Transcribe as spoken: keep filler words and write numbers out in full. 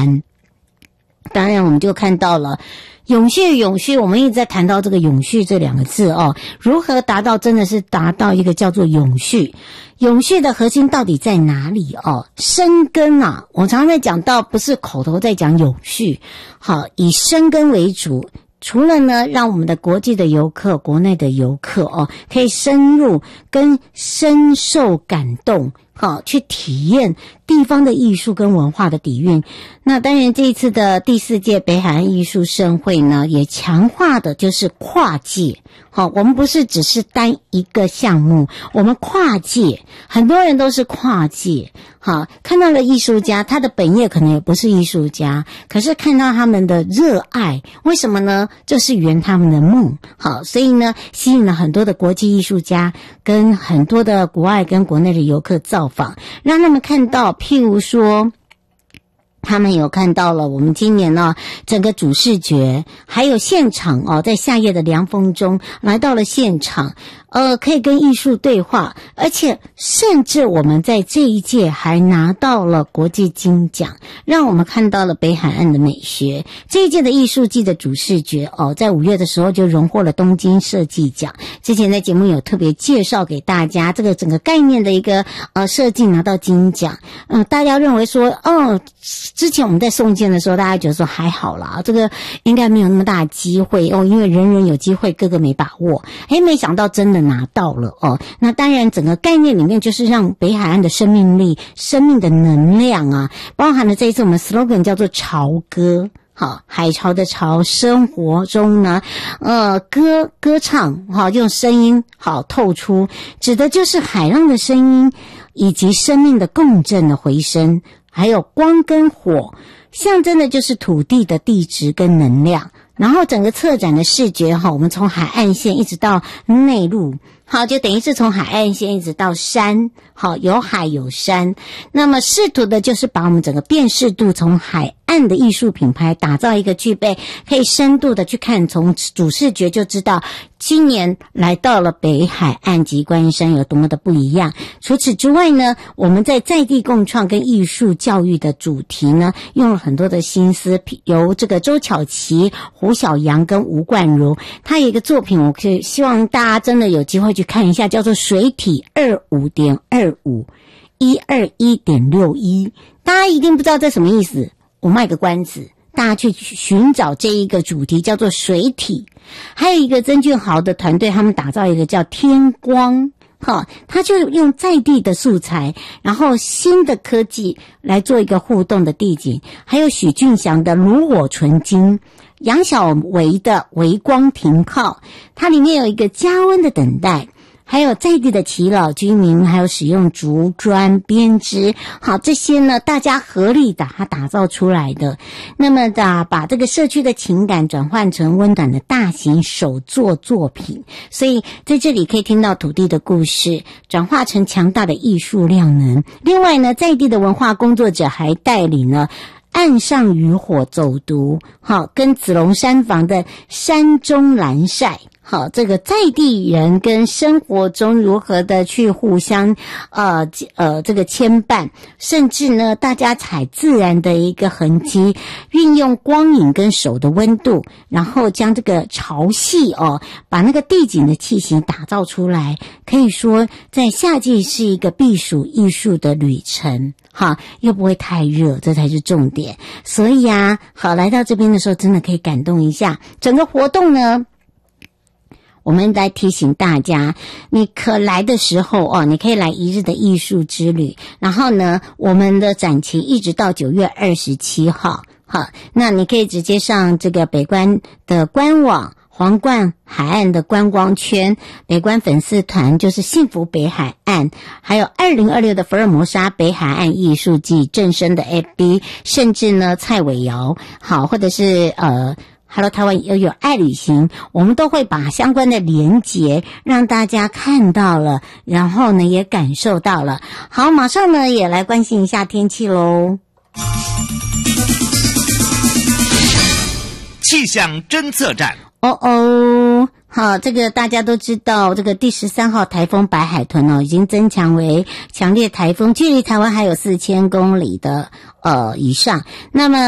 湾。当然我们就看到了永续永续，我们一直在谈到这个永续这两个字哦，如何达到真的是达到一个叫做永续。永续的核心到底在哪里哦？深耕啊，我常常在讲到不是口头在讲永续，好，以深耕为主。除了呢，让我们的国际的游客、国内的游客哦，可以深入跟深受感动，好，去体验地方的艺术跟文化的底蕴。那当然，这一次的第四届北海岸艺术盛会呢，也强化的就是跨界。好，我们不是只是单一个项目，我们跨界，很多人都是跨界。好，看到了艺术家，他的本业可能也不是艺术家，可是看到他们的热爱，为什么呢？这是圆他们的梦。好，所以呢，吸引了很多的国际艺术家跟很多的国外跟国内的游客造访，让他们看到，譬如说，他们有看到了我们今年呢整个主视觉，还有现场哦，在夏夜的凉风中来到了现场，呃，可以跟艺术对话，而且甚至我们在这一届还拿到了国际金奖，让我们看到了北海岸的美学。这一届的艺术季的主视觉哦，在五月的时候就荣获了东京设计奖。之前在节目有特别介绍给大家这个整个概念的一个呃设计拿到金奖。嗯、呃，大家认为说哦，之前我们在送件的时候，大家觉得说还好啦，这个应该没有那么大的机会哦，因为人人有机会，个个没把握。诶，没想到真的拿到了哦。那当然整个概念里面就是让北海岸的生命力、生命的能量啊，包含了这一次我们 slogan 叫做潮歌。好，海潮的潮，生活中呢，呃，歌歌唱，好，用声音好透出，指的就是海浪的声音，以及生命的共振的回声，还有光跟火，象征的就是土地的地质跟能量。然后整个策展的视觉哈，我们从海岸线一直到内陆，好，就等于是从海岸线一直到山，好，有海有山。那么试图的就是把我们整个辨识度从海岸的艺术品牌打造一个具备可以深度的去看，从主视觉就知道今年来到了北海岸及观音山有多么的不一样。除此之外呢，我们在在地共创跟艺术教育的主题呢，用了很多的心思，由这个周巧琪、胡小阳跟吴冠如，他有一个作品，我可以希望大家真的有机会去看一下，叫做水体 二五点二五 一二一点六一，大家一定不知道这什么意思，我卖个关子，大家去寻找这一个主题叫做水体。还有一个曾俊豪的团队，他们打造一个叫天光，好，他就用在地的素材，然后新的科技来做一个互动的地景。还有许俊祥的炉火纯金，杨小维的微光停靠，它里面有一个加温的等待，还有在地的耆老居民，还有使用竹砖编织，好，这些呢大家合力把它打造出来的。那么的把这个社区的情感转换成温暖的大型手作作品，所以在这里可以听到土地的故事转化成强大的艺术量能。另外呢，在地的文化工作者还带领了岸上渔火走读，好，跟子龙山房的山中蓝晒，好，这个在地人跟生活中如何的去互相呃呃这个牵绊，甚至呢大家采自然的一个痕迹，运用光影跟手的温度，然后将这个潮汐哦，把那个地景的气息打造出来。可以说在夏季是一个避暑艺术的旅程，好，又不会太热，这才是重点。所以啊，好，来到这边的时候真的可以感动一下。整个活动呢，我们来提醒大家，你可来的时候哦，你可以来一日的艺术之旅。然后呢，我们的展期一直到九月二十七号，好，那你可以直接上这个北关的官网，皇冠海岸的观光圈，北关粉丝团就是幸福北海岸，还有二零二六的福尔摩沙北海岸艺术季正声的 F B， 甚至呢蔡伟瑶，好，或者是呃Hello 台湾悠悠爱旅行，我们都会把相关的连结让大家看到了，然后呢也感受到了。好，马上呢也来关心一下天气咯。 气象侦测站。 哦哦，好，这个大家都知道，这个第十三号台风白海豚哦，已经增强为强烈台风，距离台湾还有四千公里的呃以上。那么